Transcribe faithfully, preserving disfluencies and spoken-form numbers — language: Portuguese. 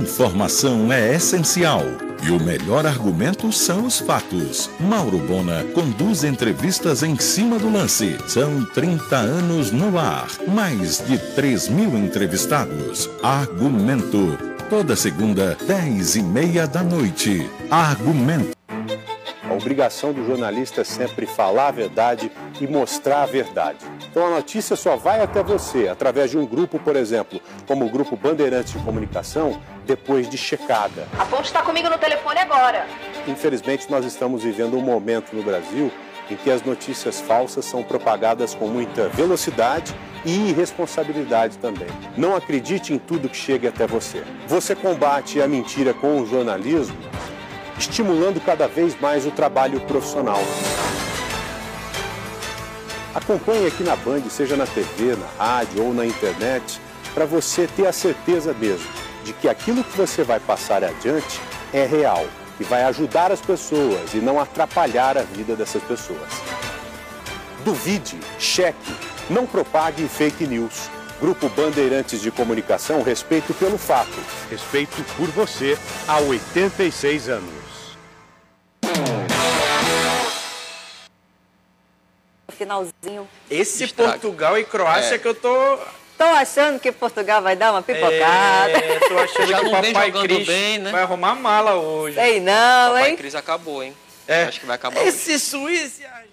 informação é essencial e o melhor argumento são os fatos. Mauro Bona conduz entrevistas em cima do lance. São trinta anos no ar, mais de três mil entrevistados. Argumento, toda segunda, dez e meia da noite. Argumento. A obrigação do jornalista é sempre falar a verdade e mostrar a verdade. Então a notícia só vai até você, através de um grupo, por exemplo, como o Grupo Bandeirantes de Comunicação, depois de checada. A fonte está comigo no telefone agora. Infelizmente, nós estamos vivendo um momento no Brasil em que as notícias falsas são propagadas com muita velocidade e irresponsabilidade também. Não acredite em tudo que chega até você. Você combate a mentira com o jornalismo, estimulando cada vez mais o trabalho profissional. Acompanhe aqui na Band, seja na T V, na rádio ou na internet, para você ter a certeza mesmo de que aquilo que você vai passar adiante é real e vai ajudar as pessoas e não atrapalhar a vida dessas pessoas. Duvide, cheque, não propague fake news. Grupo Bandeirantes de Comunicação, respeito pelo fato. Respeito por você há oitenta e seis anos. Finalzinho. Esse Estraga. Portugal e Croácia é. que eu tô... Tô achando que Portugal vai dar uma pipocada. É, tô achando Já que não o Papai vem Cris bem, né? vai arrumar mala hoje. Sei não, Papai hein? Cris acabou, hein? É. Acho que vai acabar Esse hoje. Suíça...